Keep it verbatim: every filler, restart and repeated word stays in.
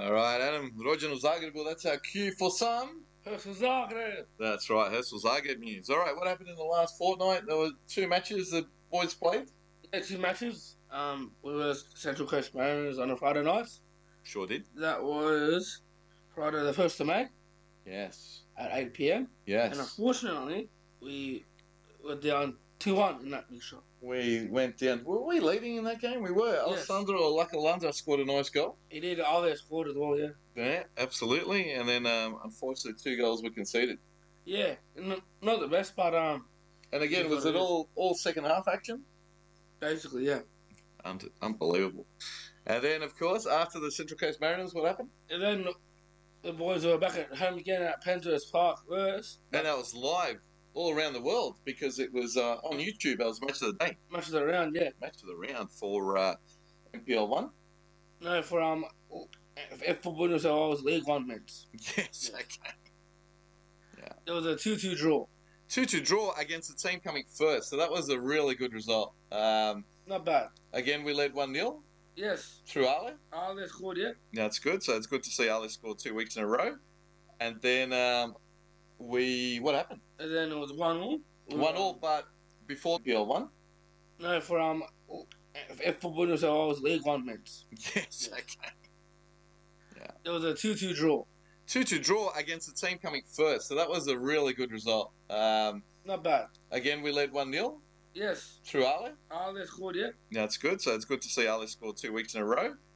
All right, Adam. Rođen u Zagrebu. That's our cue for some. Herschel Zagreb. That's right, Herschel Zagreb news. All right, what happened in the last fortnight? There were two matches the boys played. Yeah, two matches. Um, we were Central Coast Mariners on a Friday night. Sure did. That was Friday the first of May Yes. at eight p m. Yes. And unfortunately, we were down two one in that mixture. We went down. Were we leading in that game? We were. Yes. Alessandro Lacalanda scored a nice goal. He did all their scored as well, yeah. Yeah, absolutely. And then, um, unfortunately, two goals were conceded. Yeah, n- not the best, but um, And again, was it all all second half action? basically, yeah. Un- unbelievable. And then, of course, after the Central Coast Mariners, what happened? And then the boys were back at home again at Penshurst Park first. And that was live all around the world because it was uh, on YouTube. That was match of the day, Match of the round, yeah. match of the round for uh, M P L one. No, for um, if football was always League One mates. Yes, okay. It was a two two draw. two two draw against the team coming first, so that was a really good result. Um, Not bad. again, we led one nil Yes, through Ale. all they scored, yeah. That's good. So it's good to see Ale score two weeks in a row. And then um, we, what happened? And then it was one all. One all, but before M P L one. No, for um, if football was always League One mates. Yes, okay. It was a two two draw. two two draw against the team coming first, so that was a really good result. Um, Not bad. again, we led one nil Yes, through Ale. all they scored, yeah. That's good. So it's good to see Ale score two weeks in a row.